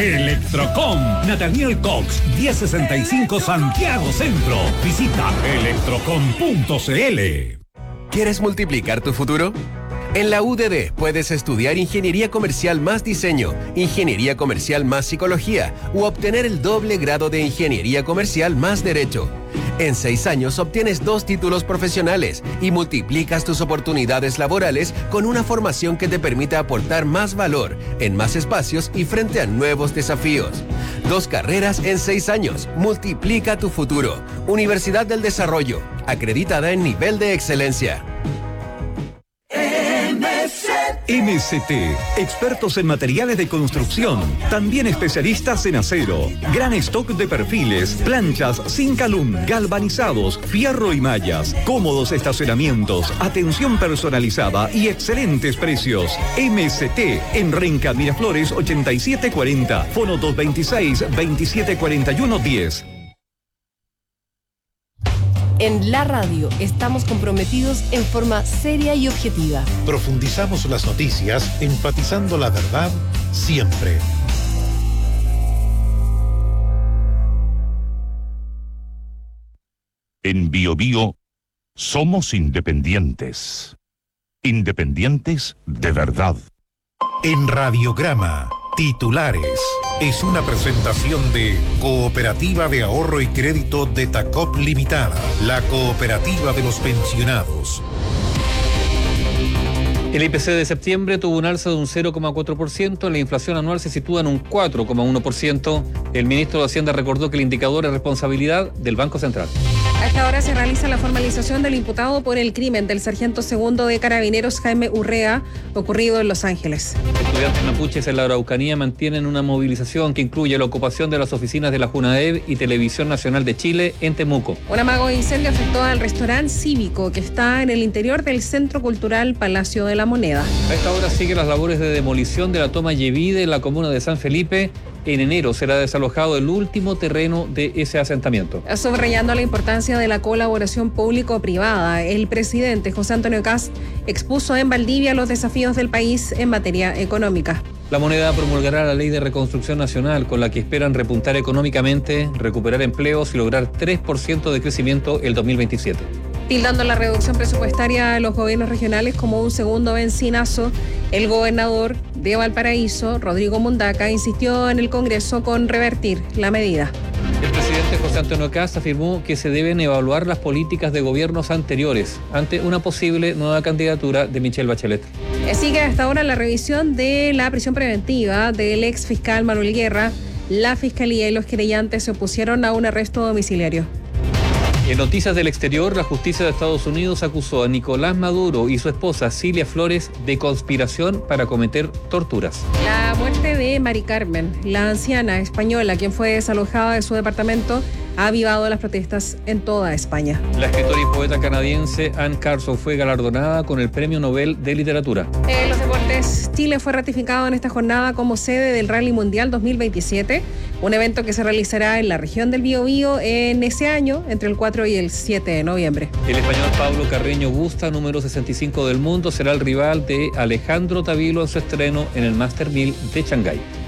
Electrocom, Nathaniel Cox, 1065 Santiago Centro. Visita electrocom.cl. ¿Quieres multiplicar tu futuro? En la UDD puedes estudiar Ingeniería Comercial más Diseño, Ingeniería Comercial más Psicología u obtener el doble grado de Ingeniería Comercial más Derecho. En 6 años obtienes 2 títulos profesionales y multiplicas tus oportunidades laborales con una formación que te permita aportar más valor en más espacios y frente a nuevos desafíos. 2 carreras en 6 años. Multiplica tu futuro. Universidad del Desarrollo, acreditada en nivel de excelencia. MST, expertos en materiales de construcción, también especialistas en acero, gran stock de perfiles, planchas sin calum, galvanizados, fierro y mallas, cómodos estacionamientos, atención personalizada y excelentes precios. MST en Renca Miraflores 8740, fono 226-2741-10. En la radio estamos comprometidos en forma seria y objetiva. Profundizamos las noticias, enfatizando la verdad siempre. En BioBio somos independientes. Independientes de verdad. En Radiograma, titulares. Es una presentación de Cooperativa de Ahorro y Crédito de Tacop Limitada, la cooperativa de los pensionados. El IPC de septiembre tuvo un alza de un 0,4%, la inflación anual se sitúa en un 4,1%. El ministro de Hacienda recordó que el indicador es responsabilidad del Banco Central. A esta hora se realiza la formalización del imputado por el crimen del sargento segundo de Carabineros Jaime Urrea, ocurrido en Los Ángeles. Estudiantes mapuches en la Araucanía mantienen una movilización que incluye la ocupación de las oficinas de la Junaev y Televisión Nacional de Chile en Temuco. Un amago de incendio afectó al restaurante cívico que está en el interior del Centro Cultural Palacio de la Moneda. A esta hora siguen las labores de demolición de la toma Yevide en la comuna de San Felipe. En enero será desalojado el último terreno de ese asentamiento. Subrayando la importancia de la colaboración público-privada, el presidente José Antonio Kast expuso en Valdivia los desafíos del país en materia económica. La Moneda promulgará la Ley de Reconstrucción Nacional, con la que esperan repuntar económicamente, recuperar empleos y lograr 3% de crecimiento el 2027. Tildando la reducción presupuestaria a los gobiernos regionales como un segundo bencinazo, el gobernador de Valparaíso, Rodrigo Mundaca, insistió en el Congreso con revertir la medida. El presidente José Antonio Kast afirmó que se deben evaluar las políticas de gobiernos anteriores ante una posible nueva candidatura de Michelle Bachelet. Sigue hasta ahora la revisión de la prisión preventiva del ex fiscal Manuel Guerra. La Fiscalía y los querellantes se opusieron a un arresto domiciliario. En noticias del exterior, la justicia de Estados Unidos acusó a Nicolás Maduro y su esposa Cilia Flores de conspiración para cometer torturas. La muerte de Mari Carmen, la anciana española quien fue desalojada de su departamento, ha avivado las protestas en toda España. La escritora y poeta canadiense Anne Carson fue galardonada con el Premio Nobel de Literatura. En los deportes, Chile fue ratificado en esta jornada como sede del Rally Mundial 2027, un evento que se realizará en la región del Biobío en ese año, entre el 4 y el 7 de noviembre. El español Pablo Carreño Busta, número 65 del mundo, será el rival de Alejandro Tavilo en su estreno en el Master 1000 de Shanghái.